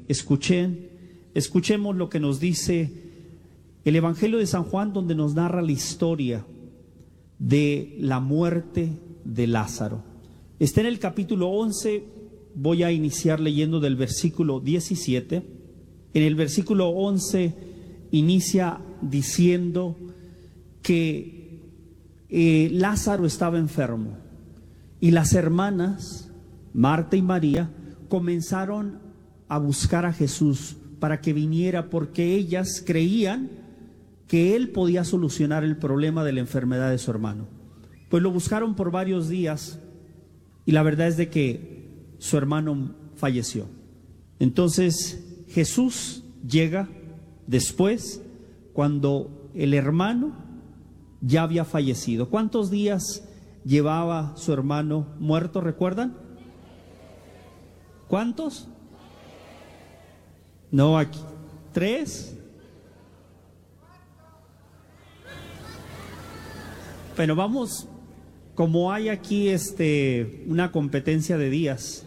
escuchemos lo que nos dice el Evangelio de San Juan, donde nos narra la historia de la muerte de Lázaro. Está en el capítulo 11, voy a iniciar leyendo del versículo 17. En el versículo 11 inicia diciendo que Lázaro estaba enfermo y las hermanas, Marta y María, comenzaron a buscar a Jesús para que viniera, porque ellas creían que él podía solucionar el problema de la enfermedad de su hermano. Pues lo buscaron por varios días y la verdad es de que su hermano falleció. Entonces Jesús llega después, cuando el hermano ya había fallecido. ¿Cuántos días llevaba su hermano muerto, recuerdan? ¿Cuántos? No, aquí. 3. Bueno, vamos, como hay aquí una competencia de días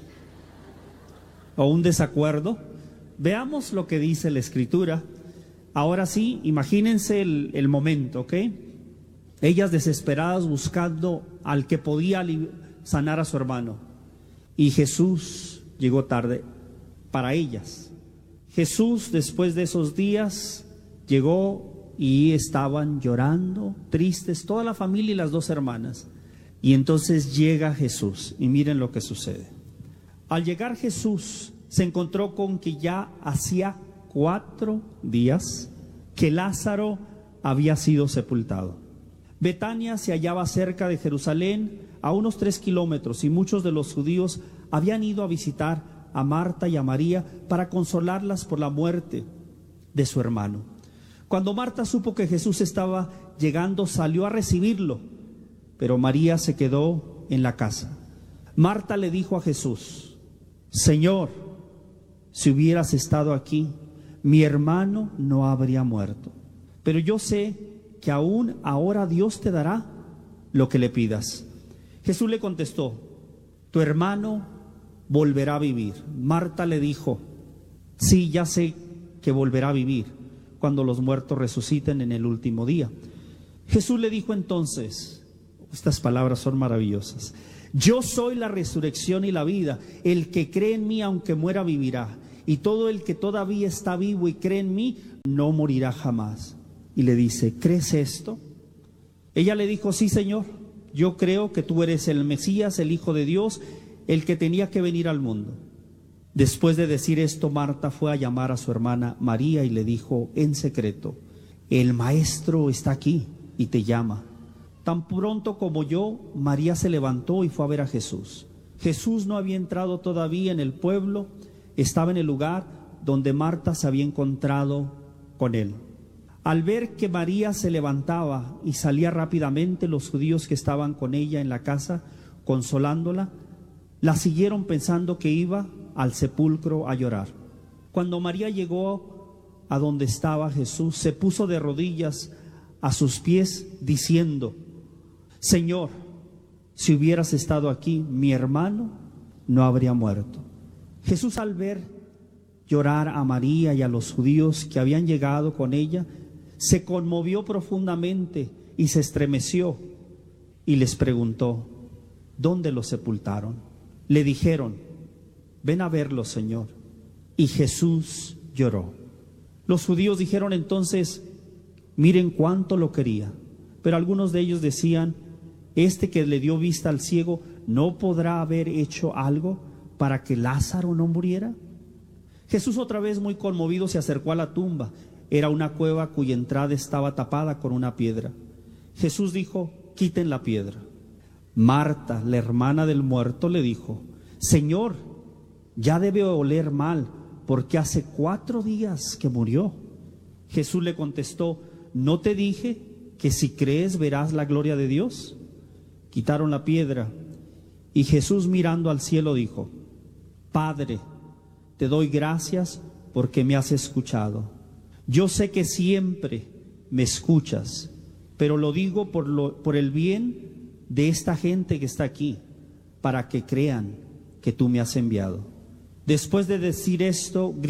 o un desacuerdo, veamos lo que dice la Escritura. Ahora sí, imagínense el momento, ¿ok? Ellas desesperadas buscando al que podía sanar a su hermano. Y Jesús llegó tarde para ellas. Jesús, después de esos días, llegó y estaban llorando, tristes, toda la familia y las 2 hermanas. Y entonces llega Jesús y miren lo que sucede. Al llegar Jesús se encontró con que ya hacía 4 días que Lázaro había sido sepultado. Betania se hallaba cerca de Jerusalén, a unos 3 kilómetros, y muchos de los judíos habían ido a visitar a Marta y a María para consolarlas por la muerte de su hermano. Cuando Marta supo que Jesús estaba llegando, salió a recibirlo, pero María se quedó en la casa. Marta le dijo a Jesús: Señor, si hubieras estado aquí, mi hermano no habría muerto. Pero yo sé que aún ahora Dios te dará lo que le pidas. Jesús le contestó: tu hermano volverá a vivir. Marta le dijo: sí, ya sé que volverá a vivir cuando los muertos resuciten en el último día. Jesús le dijo entonces, estas palabras son maravillosas: yo soy la resurrección y la vida. El que cree en mí, aunque muera, vivirá. Y todo el que todavía está vivo y cree en mí, no morirá jamás. Y le dice: ¿crees esto? Ella le dijo: sí, Señor, yo creo que tú eres el Mesías, el Hijo de Dios, el que tenía que venir al mundo. Después de decir esto, Marta fue a llamar a su hermana María y le dijo en secreto: el maestro está aquí y te llama. Tan pronto como yo, María se levantó y fue a ver a Jesús. Jesús no había entrado todavía en el pueblo, estaba en el lugar donde Marta se había encontrado con él. Al ver que María se levantaba y salía rápidamente, los judíos que estaban con ella en la casa, consolándola, la siguieron pensando que iba al sepulcro a llorar. Cuando María llegó a donde estaba Jesús, se puso de rodillas a sus pies diciendo: Señor, si hubieras estado aquí, mi hermano no habría muerto. Jesús, al ver llorar a María y a los judíos que habían llegado con ella, se conmovió profundamente y se estremeció y les preguntó: ¿dónde lo sepultaron? Le dijeron: ven a verlo, Señor. Y Jesús lloró. Los judíos dijeron entonces: miren cuánto lo quería. Pero algunos de ellos decían: este que le dio vista al ciego, ¿no podrá haber hecho algo para que Lázaro no muriera? Jesús, otra vez muy conmovido, se acercó a la tumba. Era una cueva cuya entrada estaba tapada con una piedra. Jesús dijo: quiten la piedra. Marta, la hermana del muerto, le dijo: Señor, ya debe oler mal, porque hace 4 días que murió. Jesús le contestó: ¿no te dije que si crees verás la gloria de Dios? Quitaron la piedra y Jesús, mirando al cielo, dijo: Padre, te doy gracias porque me has escuchado. Yo sé que siempre me escuchas, pero lo digo por el bien de esta gente que está aquí, para que crean que tú me has enviado. Después de decir esto,